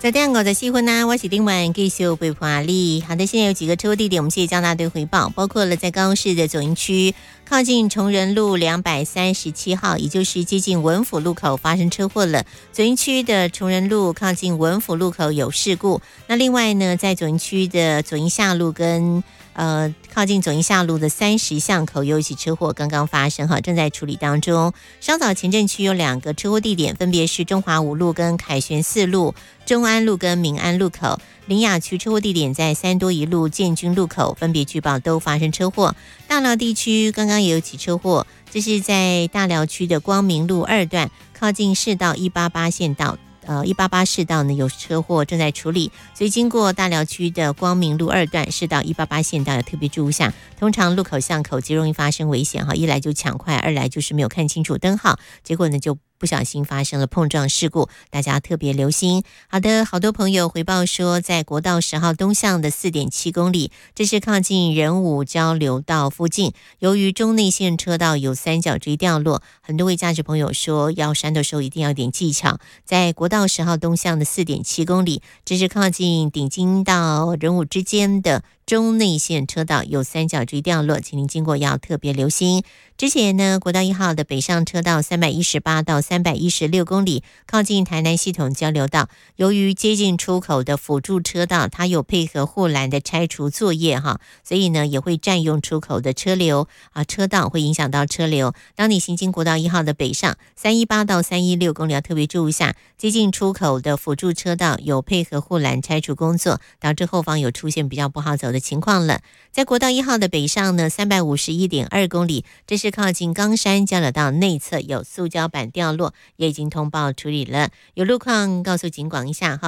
10:54分我是丁婉，继续陪伴你。好的，现在有几个车祸地点，我们谢谢交大队回报，包括了在高雄市的左营区靠近崇仁路237号，也就是接近文府路口发生车祸了。左营区的崇仁路靠近文府路口有事故。那另外呢，在左营区的左营下路跟靠近左营下路的30巷口有一起车祸刚刚发生正在处理当中。稍早前镇区有2个车祸地点，分别是中华5路跟凯旋4路、中安路跟民安路口。林雅区车祸地点在3多1路建军路口，分别据报都发生车祸。大寮地区刚刚也有起车祸，这是在大寮区的光明路2段靠近市道188线道。188市道呢有车祸正在处理，所以经过大寮区的光明路2段市道188线道要特别注意一下。通常路口巷口极容易发生危险一来就抢快，二来就是没有看清楚灯号，结果呢就不小心发生了碰撞事故，大家特别留心。好的，好多朋友回报说，在国道10号东向的 4.7 公里，这是靠近仁武交流道附近，由于中内线车道有三角锥掉落，很多位驾驶朋友说要闪的时候一定要有点技巧。在国道10号东向的 4.7 公里，这是靠近顶金到仁武之间的中内线车道有三角锥掉落，请您经过要特别留心。之前呢，国道1号的北上车道318到316公里，靠近台南系统交流道，由于接近出口的辅助车道，它有配合护栏的拆除作业所以呢也会占用出口的车流车道，会影响到车流。当你行经国道1号的北上318到316公里，要特别注意一下，接近出口的辅助车道有配合护栏拆除工作，导致后方有出现比较不好走的情况了。在国道1号的北上呢351.2公里，这是靠近冈山交流道内侧有塑胶板掉落，也已经通报处理了。有路况告诉警广一下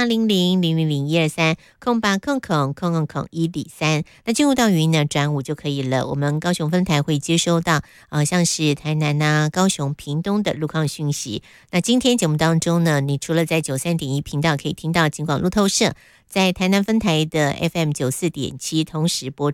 08000001230800000103。那进入到语音呢转5就可以了。我们高雄分台会接收到像是台南高雄、屏东的路况讯息。那今天节目当中呢，你除了在93.1频道可以听到警广路透社，在台南分台的 FM 94.7同时播